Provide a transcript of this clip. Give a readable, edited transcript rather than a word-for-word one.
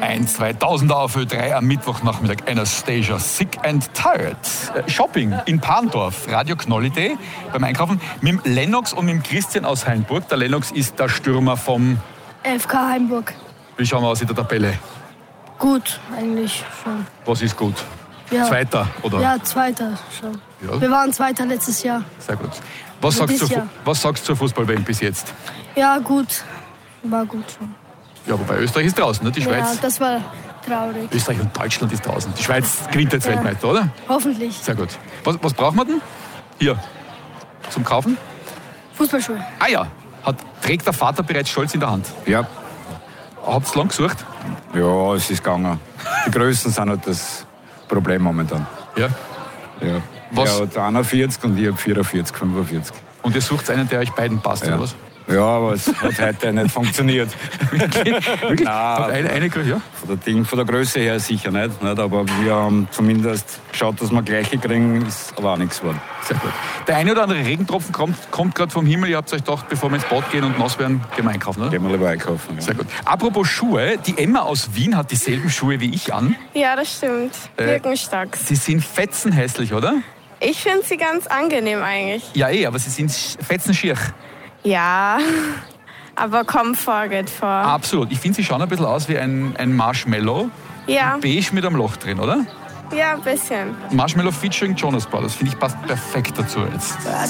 1, 2000 auf Ö3 am Mittwochnachmittag. Anastasia, Sick and Tired. Shopping in Parndorf, Radio Knolli Day beim Einkaufen mit dem Lennox und mit dem Christian aus Hainburg. Der Lennox ist der Stürmer vom FK Hainburg. Wie schauen wir aus in der Tabelle? Gut, eigentlich schon. Was ist gut? Ja. Zweiter, oder? Ja, Zweiter schon. Ja. Wir waren Zweiter letztes Jahr. Sehr gut. Was sagst du zur Fußball-WM bis jetzt? Ja, gut. War gut schon. Ja, wobei Österreich ist draußen, ne? Die Schweiz. Ja, das war traurig. Österreich und Deutschland ist draußen. Die Schweiz gewinnt jetzt Weltmeister, oder? Hoffentlich. Sehr gut. Was braucht man denn? Hier. Zum Kaufen? Fußballschuhe. Ah ja. Trägt der Vater bereits stolz in der Hand? Ja. Habt ihr lang gesucht? Ja, es ist gegangen. Die Größen sind halt das Problem momentan. Ja. Ja. Was? Er hat 41 und ich habe 44, 45. Und ihr sucht einen, der euch beiden passt, Ja. oder was? Ja, aber es hat heute nicht funktioniert. Wirklich? Nein, Ja. von der Größe her sicher nicht, aber wir haben zumindest geschaut, dass wir gleiche kriegen, ist aber auch nichts geworden. Sehr gut. Der eine oder andere Regentropfen kommt gerade vom Himmel. Ihr habt euch gedacht, bevor wir ins Bad gehen und nass werden, gehen wir einkaufen, oder? Gehen wir lieber einkaufen. Ja. Sehr gut. Apropos Schuhe, die Emma aus Wien hat dieselben Schuhe wie ich an. Ja, das stimmt. Birkenstocks. Sie sind fetzenhässlich, oder? Ich finde sie ganz angenehm eigentlich. Ja, aber sie sind fetzenschier. Ja, aber Komfort geht vor. Absolut. Ich finde, sie schauen ein bisschen aus wie ein Marshmallow. Ja, Beige mit einem Loch drin, oder? ja, ein bisschen. Marshmallow featuring Jonas Brothers. Finde ich, passt perfekt dazu jetzt.